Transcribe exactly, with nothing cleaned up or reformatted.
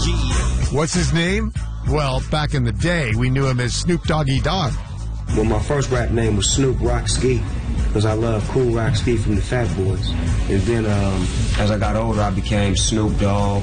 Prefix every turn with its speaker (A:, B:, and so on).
A: G.
B: What's his name? Well, back in the day, we knew him as Snoop Doggy Dogg.
C: Well, my first rap name was Snoop Rock Ski, because I love Cool Rock Ski from the Fat Boys. And then um, as I got older, I became Snoop Dogg.